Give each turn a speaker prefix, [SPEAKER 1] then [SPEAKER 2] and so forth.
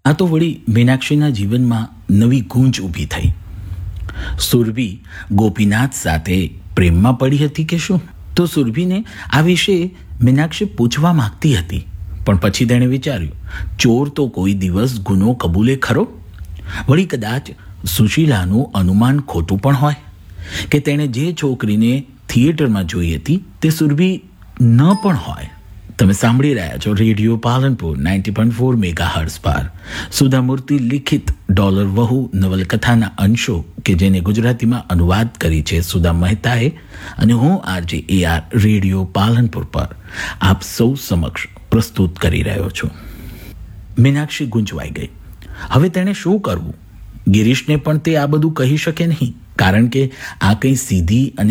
[SPEAKER 1] આ તો વળી મીનાક્ષીના જીવનમાં નવી ગૂંચ ઊભી થઈ. સુરભી ગોપીનાથ સાથે પ્રેમમાં પડી હતી કે શું? તો સુરભીને આ વિશે મીનાક્ષી પૂછવા માંગતી હતી, પણ પછી તેણે વિચાર્યું, ચોર તો કોઈ દિવસ ગુનો કબૂલે ખરો? વળી કદાચ સુશીલાનું અનુમાન ખોટું પણ હોય કે તેણે જે છોકરીને થિયેટરમાં જોઈ હતી તે સુરભી ન પણ હોય. તમે સાંભળી રહ્યા છો રેડિયો પાલનપુર 90.4 મેગાહર્ટ્ઝ પર સુધામૂર્તિ લિખિત ડોલર વહુ નવલકથાના અંશો કે જેને ગુજરાતીમાં અનુવાદ કરી છે સુધા મહેતાએ, અને હું આરજે AR રેડિયો પાલનપુર પર આપ સૌ સમક્ષ પ્રસ્તુત કરી રહ્યો છું. મીનાક્ષી ગૂંચવાઈ ગઈ. હવે તેણે શું કરવું? ગિરીશને પણ તે આ બધું કહી શકે નહીં, કારણ કે આ કંઈ સીધી અને